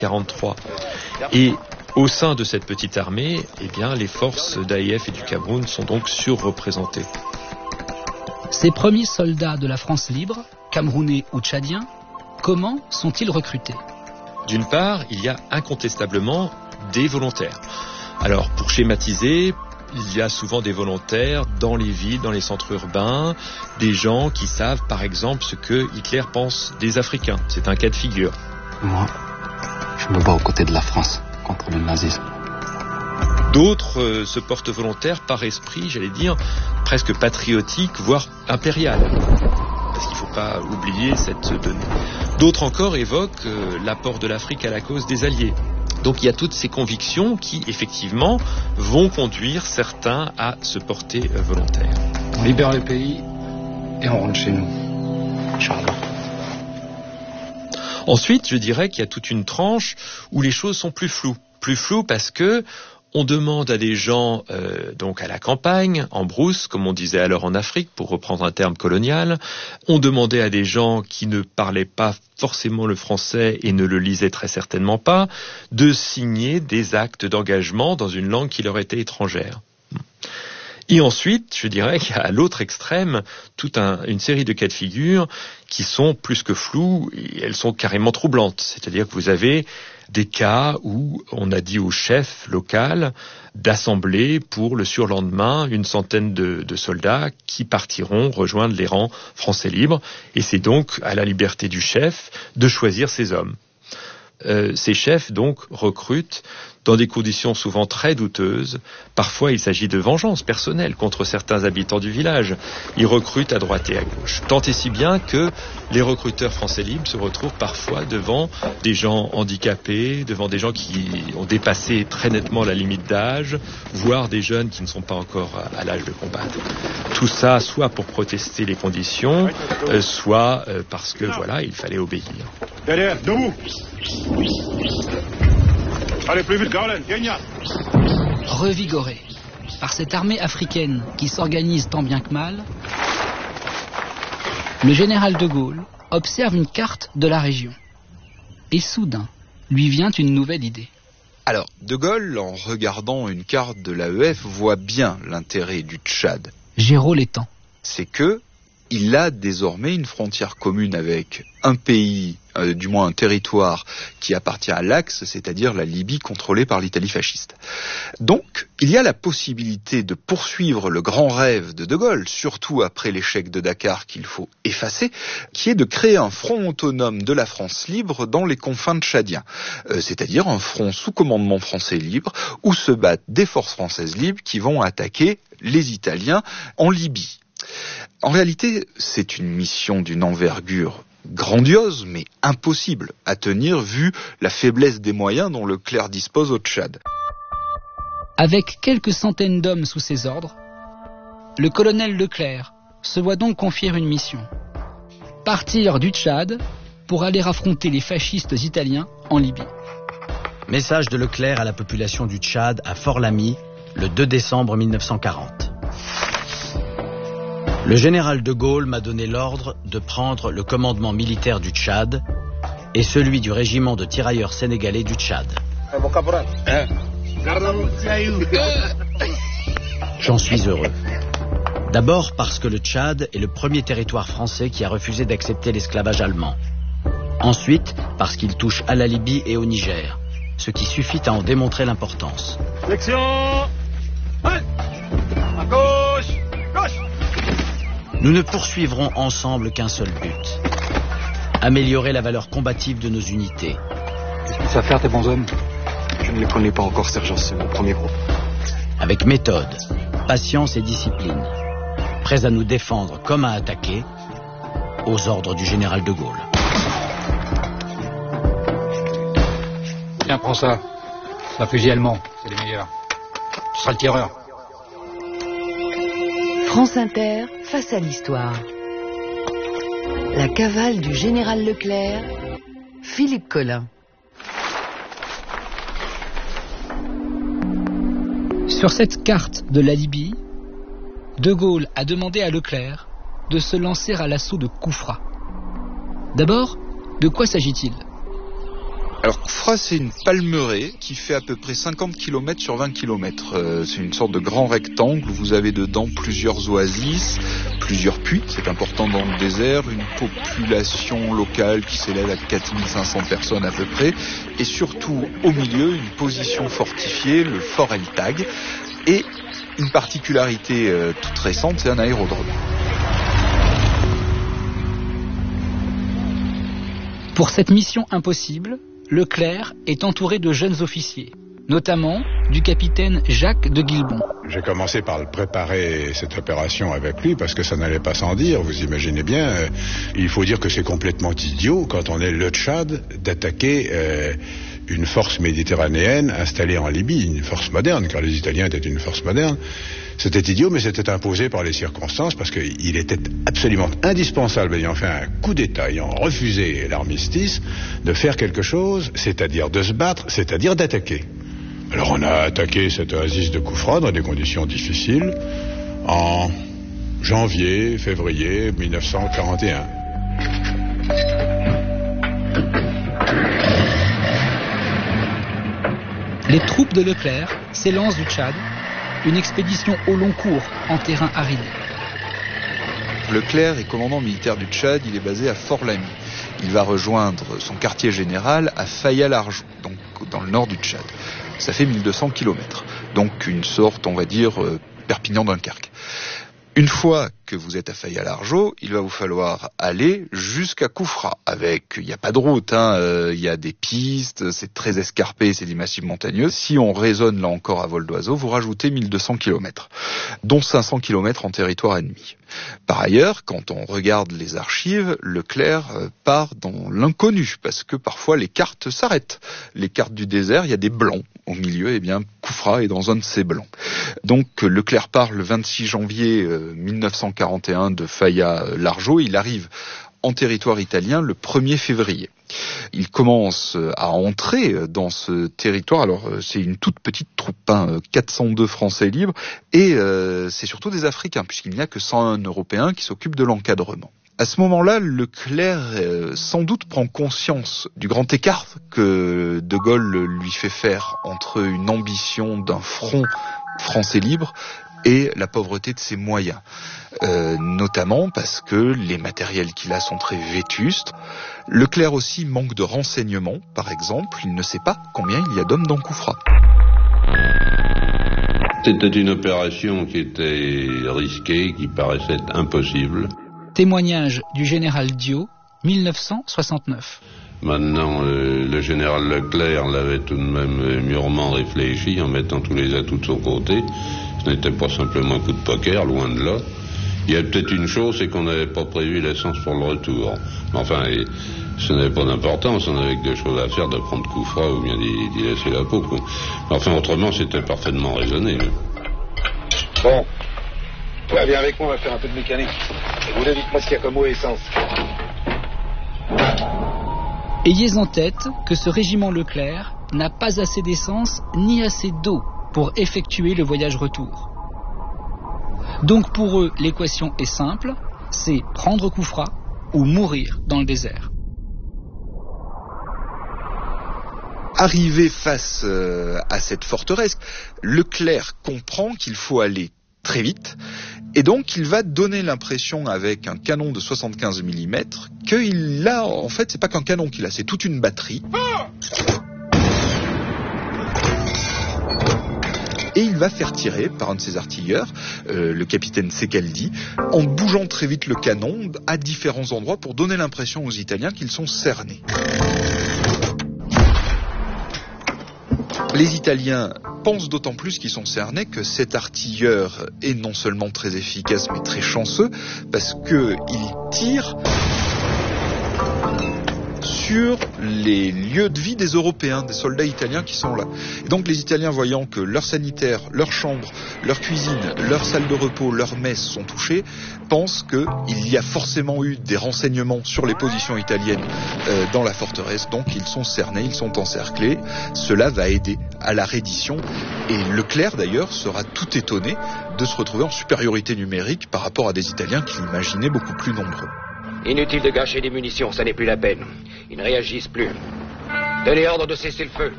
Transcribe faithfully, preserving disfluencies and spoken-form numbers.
quarante-trois. Et au sein de cette petite armée, eh bien, les forces d'A I F et du Cameroun sont donc surreprésentées. Ces premiers soldats de la France libre, camerounais ou tchadiens, comment sont-ils recrutés ? D'une part, il y a incontestablement des volontaires. Alors, pour schématiser, il y a souvent des volontaires dans les villes, dans les centres urbains, des gens qui savent, par exemple, ce que Hitler pense des Africains. C'est un cas de figure. Moi, je me bats aux côtés de la France contre le nazisme. D'autres euh, se portent volontaires par esprit, j'allais dire, presque patriotique, voire impérial. Parce qu'il ne faut pas oublier cette donnée. D'autres encore évoquent euh, l'apport de l'Afrique à la cause des Alliés. Donc il y a toutes ces convictions qui, effectivement, vont conduire certains à se porter euh, volontaires. On libère le pays et on rentre chez nous. Inch'Allah. Ensuite, je dirais qu'il y a toute une tranche où les choses sont plus floues. Plus floues parce que on demande à des gens, euh, donc à la campagne, en brousse, comme on disait alors en Afrique, pour reprendre un terme colonial, on demandait à des gens qui ne parlaient pas forcément le français et ne le lisaient très certainement pas, de signer des actes d'engagement dans une langue qui leur était étrangère. Et ensuite, je dirais qu'il y a à l'autre extrême toute un, une série de cas de figure qui sont plus que floues, et elles sont carrément troublantes. C'est-à-dire que vous avez des cas où on a dit au chef local d'assembler pour le surlendemain une centaine de, de soldats qui partiront rejoindre les rangs français libres. Et c'est donc à la liberté du chef de choisir ses hommes. Euh, ces chefs donc recrutent dans des conditions souvent très douteuses. Parfois, il s'agit de vengeance personnelle contre certains habitants du village. Ils recrutent à droite et à gauche. Tant et si bien que les recruteurs français libres se retrouvent parfois devant des gens handicapés, devant des gens qui ont dépassé très nettement la limite d'âge, voire des jeunes qui ne sont pas encore à l'âge de combattre. Tout ça, soit pour protester les conditions, euh, soit euh, parce que voilà, il fallait obéir. Derrière, debout. Allez, plus vite, Garland, gagne. Revigoré par cette armée africaine qui s'organise tant bien que mal, le général de Gaulle observe une carte de la région. Et soudain, lui vient une nouvelle idée. Alors, de Gaulle, en regardant une carte de l'A E F, voit bien l'intérêt du Tchad. Géraud l'étend. C'est que il a désormais une frontière commune avec un pays, euh, du moins un territoire, qui appartient à l'Axe, c'est-à-dire la Libye contrôlée par l'Italie fasciste. Donc, il y a la possibilité de poursuivre le grand rêve de De Gaulle, surtout après l'échec de Dakar qu'il faut effacer, qui est de créer un front autonome de la France libre dans les confins tchadiens. Euh, c'est-à-dire un front sous commandement français libre, où se battent des forces françaises libres qui vont attaquer les Italiens en Libye. En réalité, c'est une mission d'une envergure grandiose, mais impossible à tenir vu la faiblesse des moyens dont Leclerc dispose au Tchad. Avec quelques centaines d'hommes sous ses ordres, le colonel Leclerc se voit donc confier une mission. Partir du Tchad pour aller affronter les fascistes italiens en Libye. Message de Leclerc à la population du Tchad à Fort-Lamy, le deux décembre mille neuf cent quarante. Le général de Gaulle m'a donné l'ordre de prendre le commandement militaire du Tchad et celui du régiment de tirailleurs sénégalais du Tchad. J'en suis heureux. D'abord parce que le Tchad est le premier territoire français qui a refusé d'accepter l'esclavage allemand. Ensuite parce qu'il touche à la Libye et au Niger, ce qui suffit à en démontrer l'importance. Section. À gauche. Gauche. Nous ne poursuivrons ensemble qu'un seul but. Améliorer la valeur combative de nos unités. Qu'est-ce que ça fait tes bons hommes? Je ne les connais pas encore, sergent, c'est mon premier groupe. Avec méthode, patience et discipline. Prêts à nous défendre comme à attaquer, aux ordres du général de Gaulle. Tiens, prends ça. C'est un fusil allemand, c'est les meilleurs. Tu seras le tireur. France Inter, face à l'histoire. La cavale du général Leclerc, Philippe Collin. Sur cette carte de la Libye, De Gaulle a demandé à Leclerc de se lancer à l'assaut de Koufra. D'abord, de quoi s'agit-il? Alors Koufra, c'est une palmeraie qui fait à peu près cinquante kilomètres sur vingt kilomètres. Euh, c'est une sorte de grand rectangle où vous avez dedans plusieurs oasis, plusieurs puits, c'est important dans le désert, une population locale qui s'élève à quatre mille cinq cents personnes à peu près, et surtout au milieu une position fortifiée, le fort El Tag, et une particularité euh, toute récente, c'est un aérodrome. Pour cette mission impossible, Leclerc est entouré de jeunes officiers, notamment du capitaine Jacques de Guilbon. J'ai commencé par le préparer cette opération avec lui parce que ça n'allait pas sans dire, vous imaginez bien. Euh, il faut dire que c'est complètement idiot quand on est le Tchad d'attaquer euh, une force méditerranéenne installée en Libye, une force moderne, car les Italiens étaient une force moderne. C'était idiot, mais c'était imposé par les circonstances parce qu'il était absolument indispensable, ayant fait un coup d'État, ayant refusé l'armistice, de faire quelque chose, c'est-à-dire de se battre, c'est-à-dire d'attaquer. Alors on a attaqué cette oasis de Koufra dans des conditions difficiles en janvier, février mille neuf cent quarante et un. Les troupes de Leclerc s'élancent du Tchad, une expédition au long cours en terrain aride. Leclerc est commandant militaire du Tchad, il est basé à Fort-Lamy. Il va rejoindre son quartier général à Faya-Largeau, donc dans le nord du Tchad. Ça fait mille deux cents kilomètres, donc une sorte, on va dire, euh, Perpignan-Dunkerque. Une fois que vous êtes à Faya-Largeau, il va vous falloir aller jusqu'à Koufra. Avec, il n'y a pas de route, hein, euh, il y a des pistes, c'est très escarpé, c'est des massifs montagneux. Si on raisonne là encore à vol d'oiseau, vous rajoutez mille deux cents kilomètres, dont cinq cents kilomètres en territoire ennemi. Par ailleurs, quand on regarde les archives, Leclerc part dans l'inconnu, parce que parfois les cartes s'arrêtent. Les cartes du désert, il y a des blancs au milieu, et bien Koufra est dans un de ces blancs. Donc Leclerc part le vingt-six janvier mille neuf cent quarante et un de Faya-Largeau, il arrive en territoire italien le premier février. Il commence à entrer dans ce territoire, alors c'est une toute petite troupe, hein, quatre cent deux Français libres, et euh, c'est surtout des Africains, puisqu'il n'y a que cent un Européens qui s'occupent de l'encadrement. À ce moment-là, Leclerc euh, sans doute prend conscience du grand écart que De Gaulle lui fait faire entre une ambition d'un front français libre et la pauvreté de ses moyens, euh, notamment parce que les matériels qu'il a sont très vétustes. Leclerc aussi manque de renseignements, par exemple, il ne sait pas combien il y a d'hommes dans Koufra. C'était une opération qui était risquée, qui paraissait impossible. Témoignage du général Diot, mille neuf cent soixante-neuf. Maintenant, euh, le général Leclerc l'avait tout de même mûrement réfléchi en mettant tous les atouts de son côté. Ce n'était pas simplement un coup de poker, loin de là. Il y a peut-être une chose, c'est qu'on n'avait pas prévu l'essence pour le retour. Mais enfin, et, ce n'avait pas d'importance, on avait que des choses à faire, de prendre Koufra ou bien d'y, d'y laisser la peau, quoi. Enfin, autrement, c'était parfaitement raisonné. Bon, toi, viens avec moi, on va faire un peu de mécanique. Et vous, dites-moi ce qu'il y a comme eau et essence. Ayez en tête que ce régiment Leclerc n'a pas assez d'essence ni assez d'eau pour effectuer le voyage retour. Donc pour eux, l'équation est simple, c'est prendre Koufra ou mourir dans le désert. Arrivé face euh, à cette forteresse, Leclerc comprend qu'il faut aller très vite, et donc il va donner l'impression avec un canon de soixante-quinze millimètres qu'il a, en fait c'est pas qu'un canon qu'il a, c'est toute une batterie. Et il va faire tirer par un de ses artilleurs, euh, le capitaine Secaldi, en bougeant très vite le canon à différents endroits pour donner l'impression aux Italiens qu'ils sont cernés. Les Italiens pensent d'autant plus qu'ils sont cernés que cet artilleur est non seulement très efficace mais très chanceux parce qu'il tire sur les lieux de vie des Européens, des soldats italiens qui sont là. Et donc les Italiens, voyant que leurs sanitaires, leurs chambres, leurs cuisines, leurs salles de repos, leurs messes sont touchées, pensent qu'il y a forcément eu des renseignements sur les positions italiennes euh, dans la forteresse. Donc ils sont cernés, ils sont encerclés. Cela va aider à la reddition. Et Leclerc d'ailleurs sera tout étonné de se retrouver en supériorité numérique par rapport à des Italiens qu'il imaginait beaucoup plus nombreux. Inutile de gâcher des munitions, ça n'est plus la peine. Ils ne réagissent plus. Donnez ordre de cesser le feu.